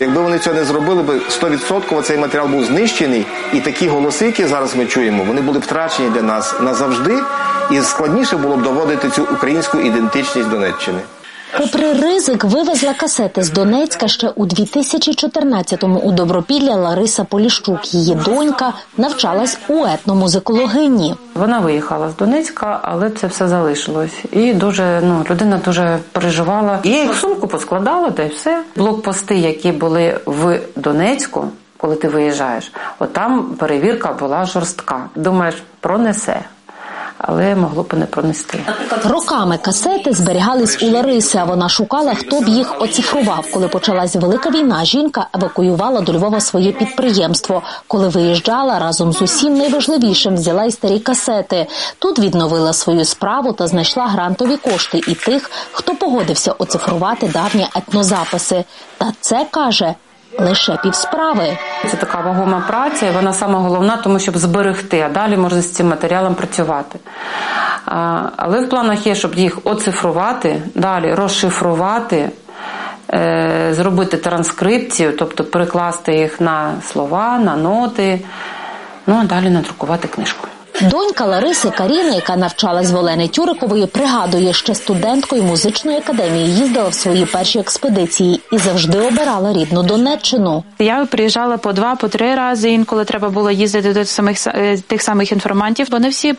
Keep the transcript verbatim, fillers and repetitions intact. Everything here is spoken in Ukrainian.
Якби вони цього не зробили, би сто відсотків цей матеріал був знищений, і такі голоси, які зараз ми чуємо, вони були втрачені для нас назавжди, і складніше було б доводити цю українську ідентичність Донеччини. Попри ризик, вивезла касети з Донецька ще у дві тисячі чотирнадцятому у Добропілля Лариса Поліщук. Її донька навчалась у етномузикологині. Вона виїхала з Донецька, але це все залишилось. І дуже, ну, людина дуже переживала. І я їх в сумку поскладала, та й все. Блокпости, які були в Донецьку, коли ти виїжджаєш, от там перевірка була жорстка. Думаєш, пронесе. Але могло б не пронести. Роками касети зберігались у Лариси, а вона шукала, хто б їх оцифрував. Коли почалась Велика війна, жінка евакуювала до Львова своє підприємство. Коли виїжджала, разом з усім найважливішим взяла й старі касети. Тут відновила свою справу та знайшла грантові кошти і тих, хто погодився оцифрувати давні етнозаписи. Та це, каже, лише півсправи. Це така вагома праця, і вона сама головна, тому щоб зберегти, а далі можна з цим матеріалом працювати. А, але в планах є, щоб їх оцифрувати, далі розшифрувати, е, зробити транскрипцію, тобто перекласти їх на слова, на ноти, ну а далі надрукувати книжку. Донька Лариси Каріна, яка навчалась в Олени Тюрикової, пригадує, ще студенткою музичної академії їздила в свої перші експедиції і завжди обирала рідну Донеччину. Я приїжджала по два, по три рази, інколи треба було їздити до самих, тих самих інформантів. Вони всі